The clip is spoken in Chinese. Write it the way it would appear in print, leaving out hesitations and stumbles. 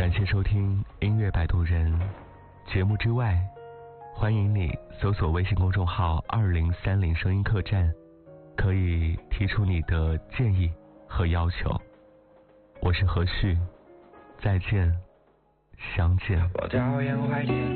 感谢收听音乐摆渡人。节目之外，欢迎你搜索微信公众号2030声音客栈，可以提出你的建议和要求。我是何旭，再见，相见。 我讨厌怀念